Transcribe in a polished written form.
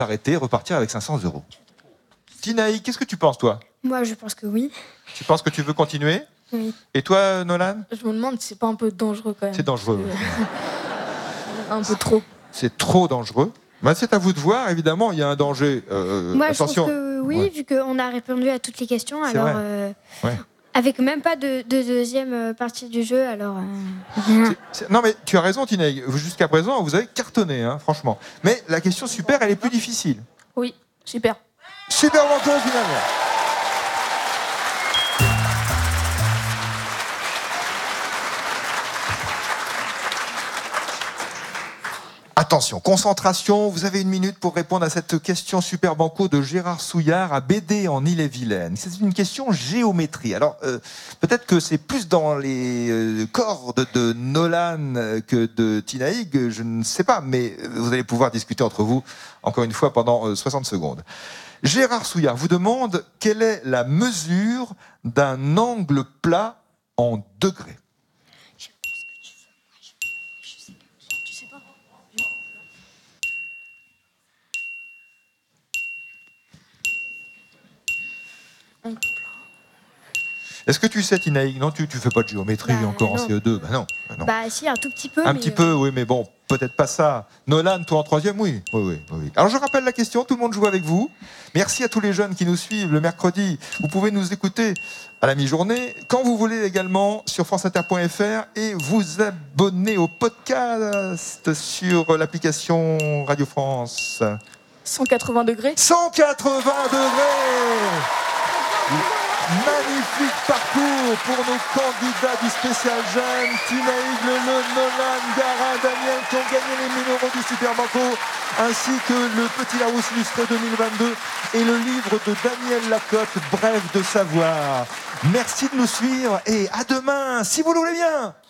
arrêter, repartir avec 500 €. Tinaï, qu'est-ce que tu penses, toi? Moi, je pense que oui. Tu penses que tu veux continuer? Oui. Et toi, Nolan? Je me demande si c'est pas un peu dangereux quand même. C'est dangereux. Un peu trop. C'est trop dangereux. Ben, c'est à vous de voir, évidemment, il y a un danger. Moi, attention. je pense que oui, Ouais. vu qu'on a répondu à toutes les questions. C'est Alors, vrai. Ouais. avec même pas de deuxième partie du jeu, alors... Non, mais tu as raison, Tinaï. Jusqu'à présent, vous avez cartonné, hein, franchement. Mais la question super, elle est plus difficile. Oui, super. Super banco, finalement. Attention, concentration, vous avez 1 minute pour répondre à cette question super banco de Gérard Souillard à Bédé en Ille-et-Vilaine. C'est une question géométrie. Alors, peut-être que c'est plus dans les cordes de Nolan que de Tinaïg, je ne sais pas, mais vous allez pouvoir discuter entre vous, encore une fois, pendant 60 secondes. Gérard Souillard vous demande quelle est la mesure d'un angle plat en degrés. Est-ce que tu sais, Tinaïg? Non, tu fais pas de géométrie encore non. en CE2. Bah non, bah non. Bah si, un tout petit peu. Un mais, petit peu, oui, mais bon, peut-être pas ça. Nolan, toi en 3e, oui. Oui. Alors je rappelle la question, tout le monde joue avec vous. Merci à tous les jeunes qui nous suivent le mercredi. Vous pouvez nous écouter à la mi-journée, quand vous voulez également sur franceinter.fr et vous abonner au podcast sur l'application Radio France. 180 degrés. 180 degrés! Magnifique parcours pour nos candidats du spécial jeune, Tinaïg Leleu, Nolan, Garin, Daniel, qui ont gagné les 1 000 € du Super Banco, ainsi que le Petit Larousse illustré 2022 et le livre de Daniel Lacotte, Bref de savoir. Merci de nous suivre et à demain, si vous le voulez bien.